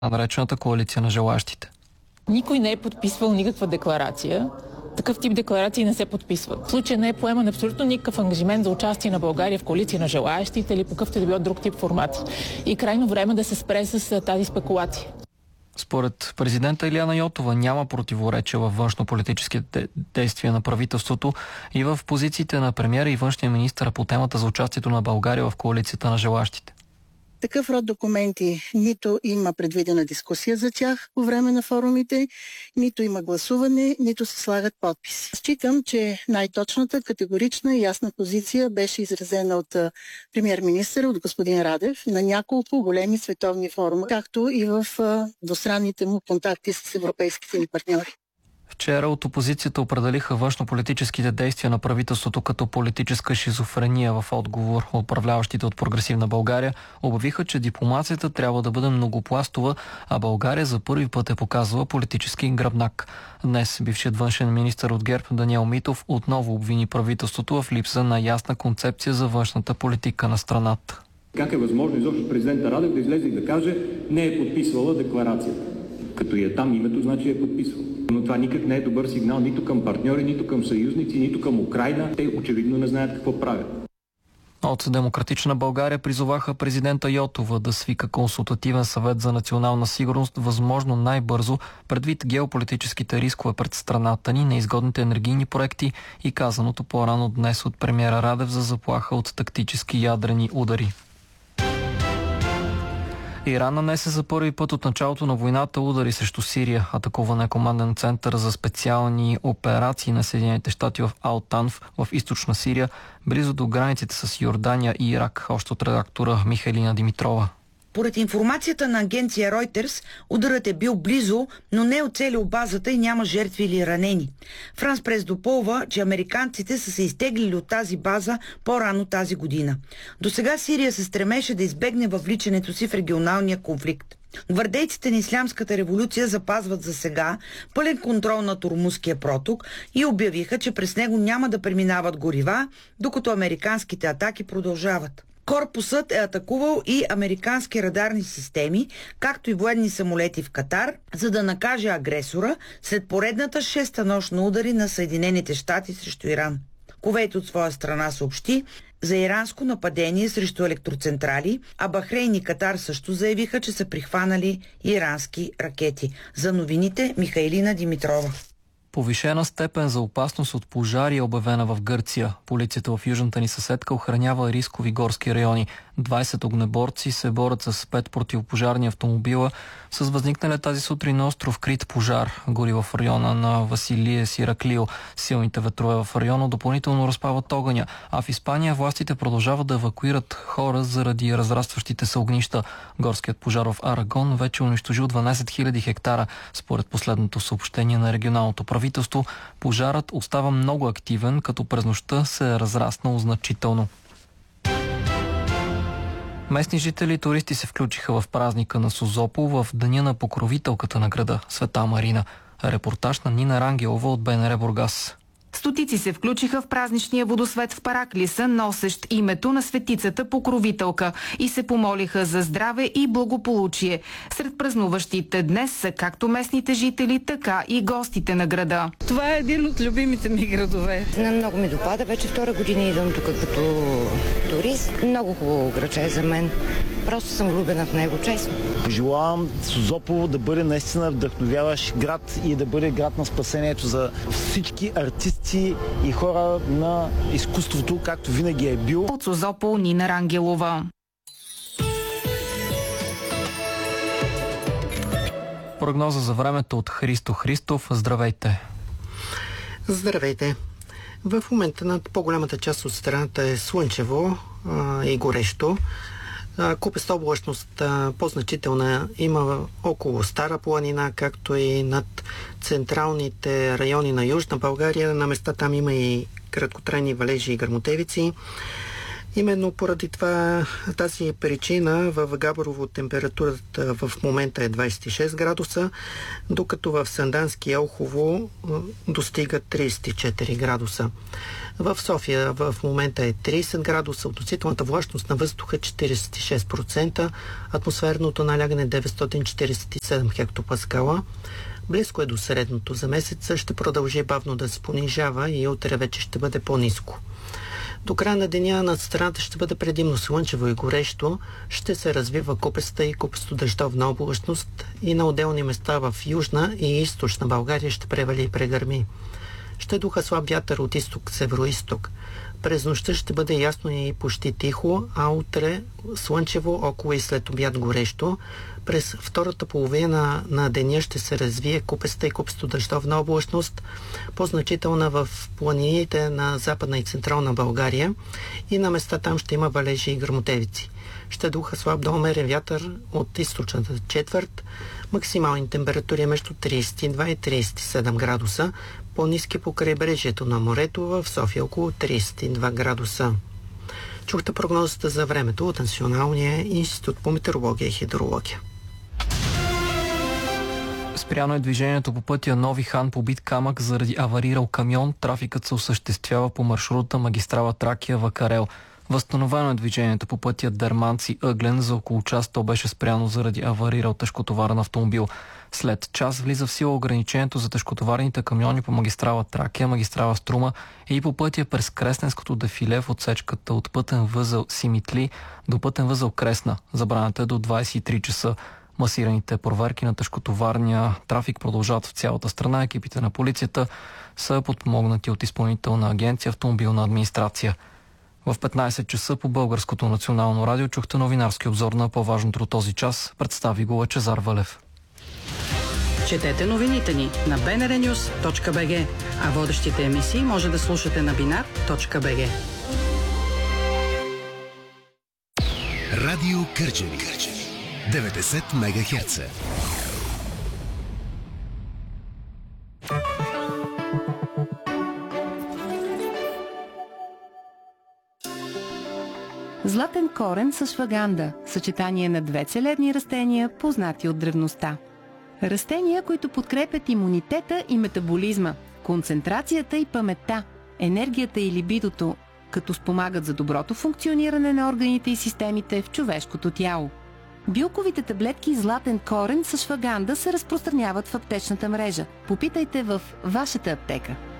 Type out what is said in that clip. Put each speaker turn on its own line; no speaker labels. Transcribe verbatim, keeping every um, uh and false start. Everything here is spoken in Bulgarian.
наречената коалиция на желащите.
Никой не е подписвал никаква декларация. Такъв тип декларации не се подписват. В случая не е поеман абсолютно никакъв ангажимент за участие на България в коалиция на желаящите или по какъвто да било друг тип формати. И крайно време да се спре с тази спекулация.
Според президента Илияна Йотова няма противоречия във външнополитическите действия на правителството и в позициите на премиера и външния министър по темата за участието на България в коалицията на желащите.
Такъв род документи нито има предвидена дискусия за тях по време на форумите, нито има гласуване, нито се слагат подписи. Считам, че най-точната, категорична и ясна позиция беше изразена от премиер-министъра, от господин Радев, на няколко големи световни форуми, както и в двустранните му контакти с европейските ни партньори.
Вчера от опозицията определиха външнополитическите действия на правителството като политическа шизофрения. В отговор управляващите от Прогресивна България обявиха, че дипломацията трябва да бъде многопластова, а България за първи път е показала политически гръбнак. Днес бившият външен министър от ГЕРБ Даниел Митов отново обвини правителството в липса на ясна концепция за външната политика на страната.
Как е възможно изобщо президента Радев да излезе и да каже, не е подписвала декларацията? Като и е там името, значи е подписвал. Но това никак не е добър сигнал нито към партньори, нито към съюзници, нито към Украйна. Те очевидно не знаят какво правят.
От Демократична България призоваха президента Йотова да свика консултативен съвет за национална сигурност възможно най-бързо, предвид геополитическите рискове пред страната ни, неизгодните енергийни проекти и казаното по-рано днес от премиера Радев за заплаха от тактически ядрени удари. Иран нанесе за първи път от началото на войната удари срещу Сирия. Атакуван е команден център за специални операции на Съединените щати в Ал-Танф в източна Сирия, близо до границите с Йордания и Ирак, още от редактора Михайлина Димитрова.
Поред информацията на агенция Reuters, ударът е бил близо, но не оцелил базата и няма жертви или ранени. Франс Прес допълва, че американците са се изтеглили от тази база по-рано тази година. До сега Сирия се стремеше да избегне въвличането си в регионалния конфликт. Гвардейците на Ислямската революция запазват за сега пълен контрол над Ормузския проток и обявиха, че през него няма да преминават горива, докато американските атаки продължават. Корпусът е атакувал и американски радарни системи, както и военни самолети в Катар, за да накаже агресора след поредната шеста нощ на удари на Съединените щати срещу Иран. Кувейт от своя страна съобщи за иранско нападение срещу електроцентрали, а Бахрейн и Катар също заявиха, че са прихванали ирански ракети. За новините Михайлина Димитрова.
Повишена степен за опасност от пожари е обявена в Гърция. Полицията в южната ни съседка охранява рискови горски райони. двайсет огнеборци се борят с пет противопожарни автомобила с възникналия тази сутрин на остров Крит пожар. Гори в района на Василие Сираклио. Силните ветрове в района допълнително разпават огъня, а в Испания властите продължават да евакуират хора заради разрастващите се огнища. Горският пожар в Арагон вече унищожил дванайсет хиляди хектара. Според последното съобщение на регионалното правителство, пожарът остава много активен, като през нощта се е разраснал значително. Местни жители и туристи се включиха в празника на Созопол в деня на покровителката на града Света Марина. Репортаж на Нина Рангелова от БНР Бургас.
Стотици се включиха в празничния водосвет в Параклиса, носещ името на светицата покровителка, и се помолиха за здраве и благополучие. Сред празнуващите днес са както местните жители, така и гостите на града.
Това е един от любимите ми градове.
На много ми допада. Вече втора година идвам тук като турист. Много хубаво градче за мен. Просто съм влюбена в него, честно.
Желавам Созопол да бъде наистина вдъхновяващ град и да бъде град на спасението за всички артисти и хора на изкуството, както винаги е бил.
От Созопол Нина Рангелова.
Прогноза за времето от Христо Христов. Здравейте!
Здравейте! В момента над по-голямата част от страната е слънчево а, и горещо. Купеста облачност по-значителна има около Стара планина, както и над централните райони на Южна България. На места там има и краткотрайни валежи и гръмотевици. Именно поради това, тази причина в Габрово температурата в момента е двадесет и шест градуса, докато в Сандански и Елхово достига тридесет и четири градуса. В София в момента е тридесет градуса, относителната влажност на въздуха четиридесет и шест процента, атмосферното налягане деветстотин четиридесет и седем хектопаскала. Близко е до средното за месеца, ще продължи бавно да се понижава и утре вече ще бъде по-ниско. До края на деня над страната ще бъде предимно слънчево и горещо, ще се развива купеста и купесто-дъждовна облачност и на отделни места в Южна и Източна България ще превали и прегърми. Ще духа слаб вятър от изток-североизток. През нощта ще бъде ясно и почти тихо, а утре слънчево, около и след обяд горещо. През втората половина на деня ще се развие купеста и купесто-дъждовна облачност, по-значителна в планините на Западна и Централна България и на места там ще има валежи и гръмотевици. Ще духа слаб до умерен вятър от източната четвърт, максимални температури между тридесет и два и тридесет и седем градуса, по-ниски по крайбрежието на морето, в София около тридесет и два градуса. Чухте прогнозата за времето от Националния институт по метеорология и хидрология.
Спряно е движението по пътя Нови хан Побит камък заради аварирал камион. Трафикът се осъществява по маршрута магистрала Тракия Вакарел. Възстановено е движението по пътя Дерманци Ъглен. За около час то беше спряно заради аварирал тежкотоварен автомобил. След час влиза в сила ограничението за тежкотоварните камиони по магистрала Тракия, магистрала Струма и по пътя през Кресненското дефиле в отсечката от пътен възел Симитли до пътен възел Кресна. Забраната е до двадесет и три часа. Масираните проверки на тежкотоварния трафик продължават в цялата страна. Екипите на полицията са подпомогнати от Изпълнителна агенция Автомобилна администрация. В петнадесет часа по Българското национално радио чухте новинарски обзор на по-важното този час. Представи го Лъчезар Валев.
Четете новините ни на би ен ар нюз точка би джи, а водещите емисии може да слушате на бинар точка би джи.
Радио Кърджали деветдесет мегахерца.
Златен корен с шваганда – съчетание на две целебни растения, познати от древността. Растения, които подкрепят имунитета и метаболизма, концентрацията и паметта, енергията и либидото, като спомагат за доброто функциониране на органите и системите в човешкото тяло. Билковите таблетки Златен корен с шваганда се разпространяват в аптечната мрежа. Попитайте в вашата аптека.